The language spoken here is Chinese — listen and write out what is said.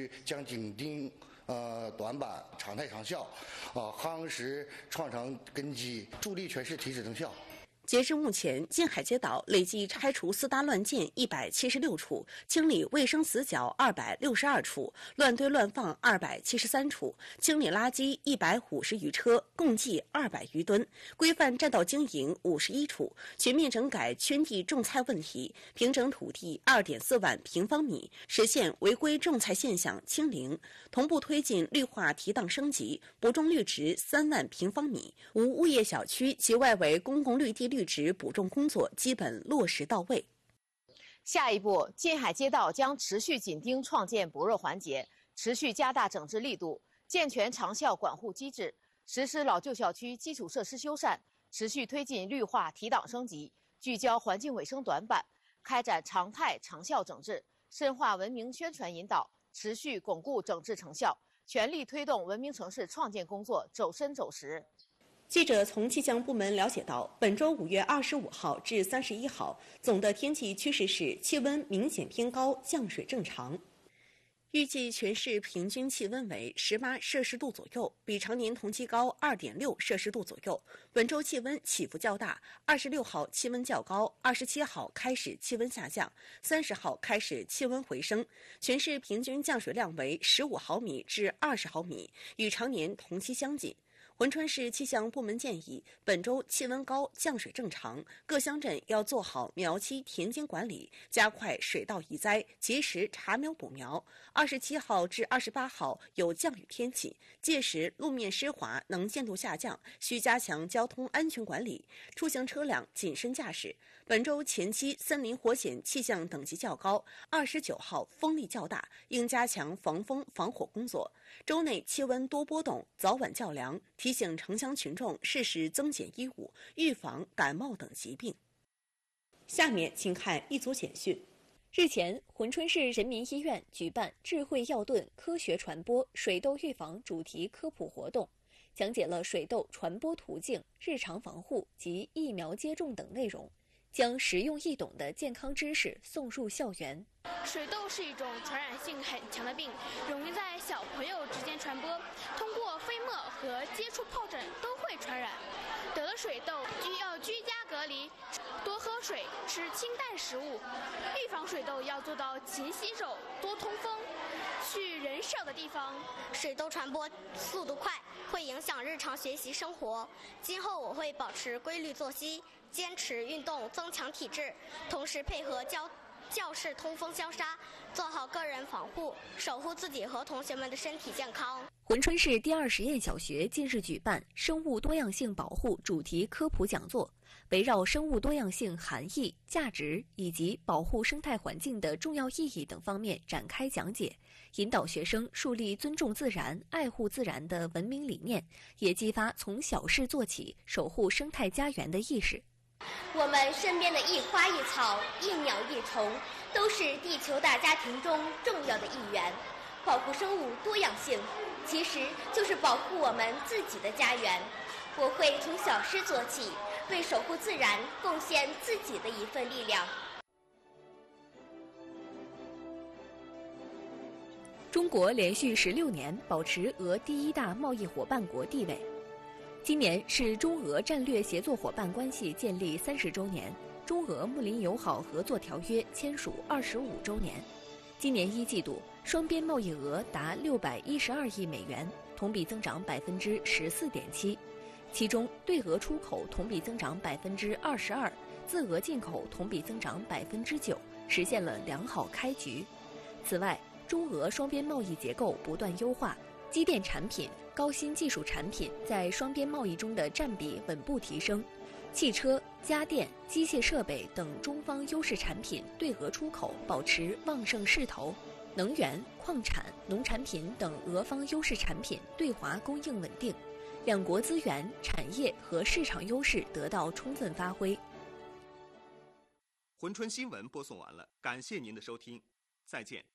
续将紧盯短板，常态长效，夯实创城根基，助力全市提质增效。 截至目前，静海街道累计拆除私搭乱建176处，清理卫生死角262处，乱堆乱放273处，清理垃圾150余车，共计200余吨，规范占道经营51处，全面整改圈地种菜问题，平整土地2.4万平方米，实现违规种菜现象清零，同步推进绿化提档升级，补种绿植3万平方米，无物业小区及外围公共绿地绿植补种工作基本落实到位。 下一步，静海街道将持续紧盯创建薄弱环节，持续加大整治力度，健全长效管护机制，实施老旧小区基础设施修缮，持续推进绿化提档升级，聚焦环境卫生短板，开展常态长效整治，深化文明宣传引导，持续巩固整治成效，全力推动文明城市创建工作走深走实。 记者从气象部门了解到，本周5月25号至31号，总的天气趋势是气温明显偏高，降水正常。预计全市平均气温为18摄氏度左右，比常年同期高2.6摄氏度左右。本周气温起伏较大，26号气温较高，27号开始气温下降，30号开始气温回升。全市平均降水量为15毫米至20毫米，与常年同期相近。珲春市气象部门建议，本周气温高，降水正常，各乡镇要做好苗期田间管理，加快水稻移栽，及时查苗补苗。27号至28号有降雨天气，届时路面湿滑，能见度下降，需加强交通安全管理，出行车辆谨慎驾驶。本周前期森林火险气象等级较高，29号风力较大，应加强防风防火工作。周内气温多波动，早晚较凉，提醒城乡群众适时增减衣物，预防感冒等疾病。下面请看一组简讯。 日前，珲春市人民医院举办智慧药盾科学传播水痘预防主题科普活动，讲解了水痘传播途径、日常防护及疫苗接种等内容，将实用易懂的健康知识送入校园。 水痘是一种传染性很强的病，容易在小朋友之间传播，通过飞沫和接触疱疹都会传染。得了水痘要居家隔离，多喝水，吃清淡食物。预防水痘要做到勤洗手、多通风，去人少的地方。 水痘传播速度快，会影响日常学习生活。今后我会保持规律作息，坚持运动，增强体质，同时配合教室通风消杀，做好个人防护，守护自己和同学们的身体健康。 珲春市第2实验小学近日举办生物多样性保护主题科普讲座，围绕生物多样性含义、价值以及保护生态环境的重要意义等方面展开讲解，引导学生树立尊重自然、爱护自然的文明理念，也激发从小事做起、守护生态家园的意识。 我们身边的一花一草、一鸟一虫，都是地球大家庭中重要的一员。保护生物多样性，其实就是保护我们自己的家园。我会从小事做起，为守护自然贡献自己的一份力量。 中国连续16年保持俄第1大贸易伙伴国地位。今年是中俄战略协作伙伴关系建立30周年，中俄睦邻友好合作条约签署25周年。今年1季度，双边贸易额达612亿美元，同比增长14.7%，其中对俄出口同比增长22%，自俄进口同比增长9%，实现了良好开局。此外，中俄双边贸易结构不断优化，机电产品、高新技术产品在双边贸易中的占比稳步提升，汽车、家电、机械设备等中方优势产品对俄出口保持旺盛势头，能源、矿产、农产品等俄方优势产品对华供应稳定，两国资源、产业和市场优势得到充分发挥。 珲春新闻播送完了，感谢您的收听，再见。